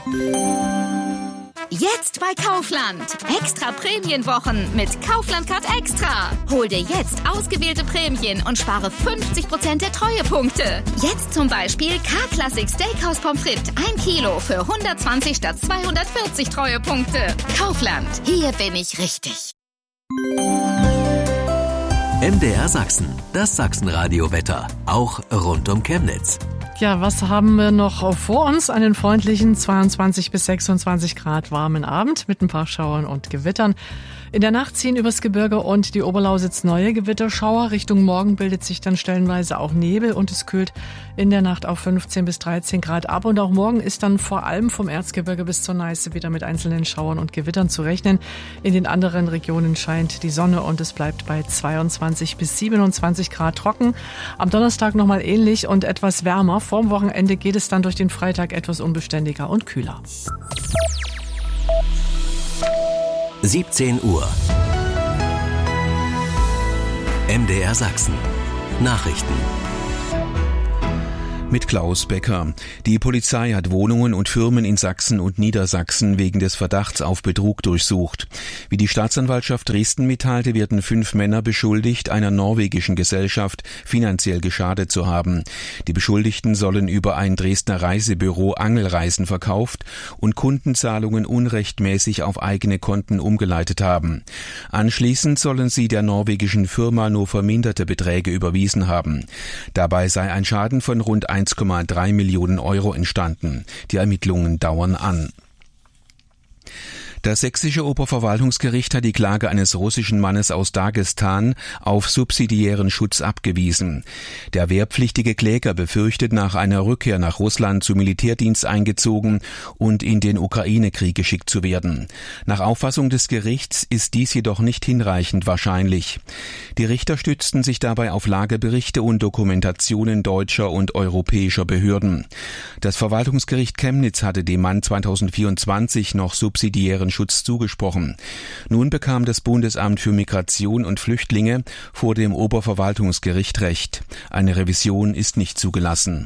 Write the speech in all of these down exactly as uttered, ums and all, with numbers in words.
Jetzt bei Kaufland. Extra Prämienwochen mit Kaufland Card Extra. Hol dir jetzt ausgewählte Prämien und spare fünfzig Prozent der Treuepunkte. Jetzt zum Beispiel K-Classic Steakhouse Pommes frites ein Kilo für hundertzwanzig statt zweihundertvierzig Treuepunkte. Kaufland. Hier bin ich richtig. M D R Sachsen. Das Sachsenradio-Wetter. Auch rund um Chemnitz. Ja, was haben wir noch vor uns? Einen freundlichen zweiundzwanzig bis sechsundzwanzig Grad warmen Abend mit ein paar Schauern und Gewittern. In der Nacht ziehen übers Gebirge und die Oberlausitz neue Gewitterschauer. Richtung Morgen bildet sich dann stellenweise auch Nebel und es kühlt in der Nacht auf fünfzehn bis dreizehn Grad ab. Und auch morgen ist dann vor allem vom Erzgebirge bis zur Neiße wieder mit einzelnen Schauern und Gewittern zu rechnen. In den anderen Regionen scheint die Sonne und es bleibt bei zweiundzwanzig bis siebenundzwanzig Grad trocken. Am Donnerstag nochmal ähnlich und etwas wärmer. Vorm Wochenende geht es dann durch den Freitag etwas unbeständiger und kühler. siebzehn Uhr. M D R Sachsen. Nachrichten. Mit Klaus Becker. Die Polizei hat Wohnungen und Firmen in Sachsen und Niedersachsen wegen des Verdachts auf Betrug durchsucht. Wie die Staatsanwaltschaft Dresden mitteilte, werden fünf Männer beschuldigt, einer norwegischen Gesellschaft finanziell geschadet zu haben. Die Beschuldigten sollen über ein Dresdner Reisebüro Angelreisen verkauft und Kundenzahlungen unrechtmäßig auf eigene Konten umgeleitet haben. Anschließend sollen sie der norwegischen Firma nur verminderte Beträge überwiesen haben. Dabei sei ein Schaden von rund eins Komma drei Millionen Euro entstanden. Die Ermittlungen dauern an. Das sächsische Oberverwaltungsgericht hat die Klage eines russischen Mannes aus Dagestan auf subsidiären Schutz abgewiesen. Der wehrpflichtige Kläger befürchtet, nach einer Rückkehr nach Russland zu Militärdienst eingezogen und in den Ukraine-Krieg geschickt zu werden. Nach Auffassung des Gerichts ist dies jedoch nicht hinreichend wahrscheinlich. Die Richter stützten sich dabei auf Lageberichte und Dokumentationen deutscher und europäischer Behörden. Das Verwaltungsgericht Chemnitz hatte dem Mann zweitausendvierundzwanzig noch subsidiären Schutz zugesprochen. Nun bekam das Bundesamt für Migration und Flüchtlinge vor dem Oberverwaltungsgericht Recht. Eine Revision ist nicht zugelassen.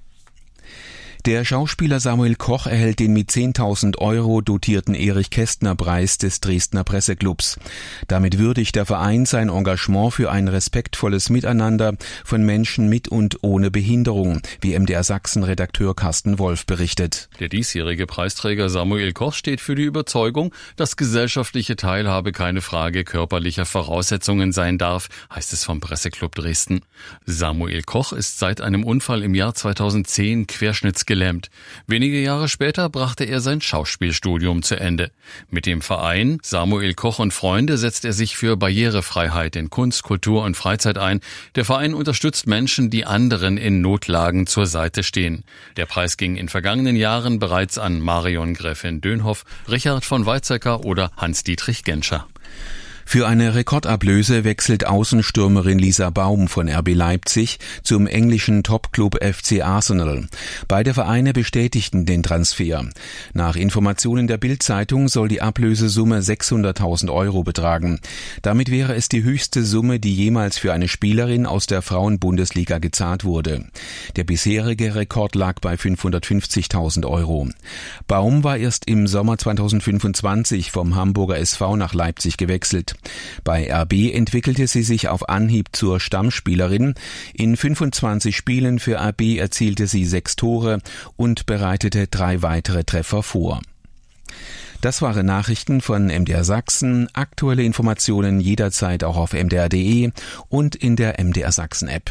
Der Schauspieler Samuel Koch erhält den mit zehntausend Euro dotierten Erich-Kästner-Preis des Dresdner Presseclubs. Damit würdigt der Verein sein Engagement für ein respektvolles Miteinander von Menschen mit und ohne Behinderung, wie M D R Sachsen-Redakteur Carsten Wolf berichtet. Der diesjährige Preisträger Samuel Koch steht für die Überzeugung, dass gesellschaftliche Teilhabe keine Frage körperlicher Voraussetzungen sein darf, heißt es vom Presseclub Dresden. Samuel Koch ist seit einem Unfall im Jahr zweitausendzehn querschnittsgelähmt. Wenige Jahre später brachte er sein Schauspielstudium zu Ende. Mit dem Verein Samuel Koch und Freunde setzt er sich für Barrierefreiheit in Kunst, Kultur und Freizeit ein. Der Verein unterstützt Menschen, die anderen in Notlagen zur Seite stehen. Der Preis ging in vergangenen Jahren bereits an Marion Gräfin Dönhoff, Richard von Weizsäcker oder Hans-Dietrich Genscher. Für eine Rekordablöse wechselt Außenstürmerin Lisa Baum von R B Leipzig zum englischen Topclub F C Arsenal. Beide Vereine bestätigten den Transfer. Nach Informationen der Bild-Zeitung soll die Ablösesumme sechshunderttausend Euro betragen. Damit wäre es die höchste Summe, die jemals für eine Spielerin aus der Frauenbundesliga gezahlt wurde. Der bisherige Rekord lag bei fünfhundertfünfzigtausend Euro. Baum war erst im Sommer zweitausendfünfundzwanzig vom Hamburger S V nach Leipzig gewechselt. Bei R B entwickelte sie sich auf Anhieb zur Stammspielerin. In fünfundzwanzig Spielen für R B erzielte sie sechs Tore und bereitete drei weitere Treffer vor. Das waren Nachrichten von M D R Sachsen. Aktuelle Informationen jederzeit auch auf m d r punkt d e und in der M D R Sachsen App.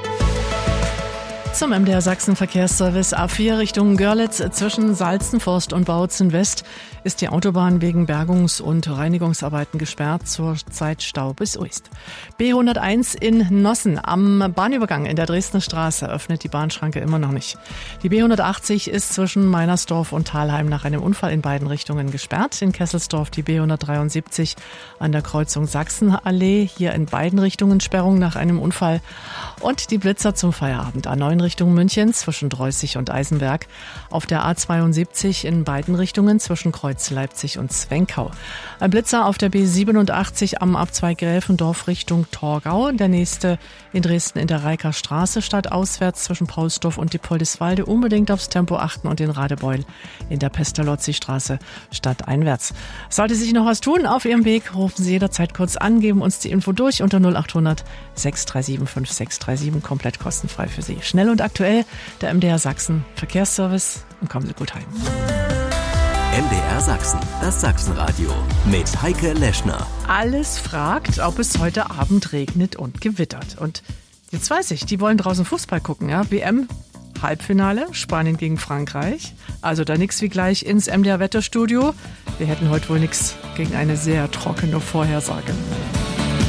Zum M D R Sachsen Verkehrsservice A vier Richtung Görlitz zwischen Salzenforst und Bautzen West ist die Autobahn wegen Bergungs- und Reinigungsarbeiten gesperrt, zur Zeit Stau bis Uist. B hunderteins in Nossen am Bahnübergang in der Dresdner Straße öffnet die Bahnschranke immer noch nicht. Die B hundertachtzig ist zwischen Meinersdorf und Thalheim nach einem Unfall in beiden Richtungen gesperrt. In Kesselsdorf die B hundertdreiundsiebzig an der Kreuzung Sachsenallee, hier in beiden Richtungen Sperrung nach einem Unfall. Und die Blitzer zum Feierabend A neun Richtung München zwischen Dreußig und Eisenberg. Auf der A zweiundsiebzig in beiden Richtungen zwischen Kreuz Leipzig und Zwenkau. Ein Blitzer auf der B siebenundachtzig am Abzweig Gräfendorf Richtung Torgau. Der nächste in Dresden in der Reiker Straße stadtauswärts zwischen Paulsdorf und Diepoldiswalde. Unbedingt aufs Tempo achten und in Radebeul in der Pestalozzi-Straße stadteinwärts. Sollte sich noch was tun auf Ihrem Weg, rufen Sie jederzeit kurz an, geben uns die Info durch unter null acht hundert sechs drei sieben fünf sechs drei sieben, komplett kostenfrei für Sie. Schnell und aktuell, der M D R Sachsen Verkehrsservice, und kommen Sie gut heim. M D R Sachsen, das Sachsenradio mit Heike Leschner. Alles fragt, ob es heute Abend regnet und gewittert. Und jetzt weiß ich, die wollen draußen Fußball gucken, ja? W M Halbfinale, Spanien gegen Frankreich. Also da nix wie gleich ins M D R Wetterstudio. Wir hätten heute wohl nix gegen eine sehr trockene Vorhersage.